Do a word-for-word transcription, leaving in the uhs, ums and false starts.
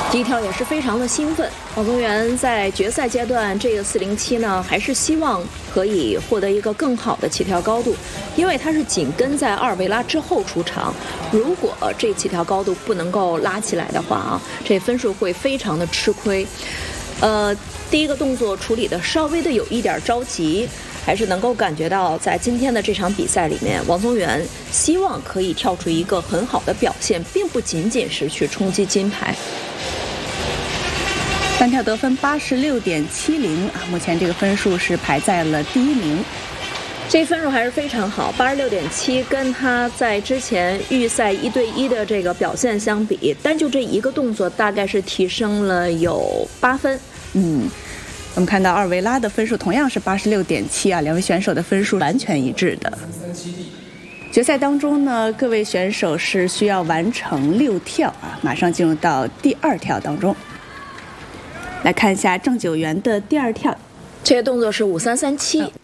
第一跳也是非常的兴奋。王宗源在决赛阶段这个四零七呢，还是希望可以获得一个更好的起跳高度，因为他是紧跟在阿尔维拉之后出场。如果这起跳高度不能够拉起来的话啊，这分数会非常的吃亏。呃，第一个动作处理的稍微的有一点着急。还是能够感觉到，在今天的这场比赛里面，王宗源希望可以跳出一个很好的表现，并不仅仅是去冲击金牌。 单跳得分八十六点七零啊，目前这个分数是排在了第一名。 这分数还是非常好，八十六点七，跟他在之前预赛一对一的这个表现相比，单就这一个动作，大概是提升了有八分。 嗯。我们看到阿尔维拉的分数同样是八十六点七啊，两位选手的分数完全一致的。决赛当中呢，各位选手是需要完成六跳啊，马上进入到第二跳当中。来看一下郑九元的第二跳， 这个动作是五三三七，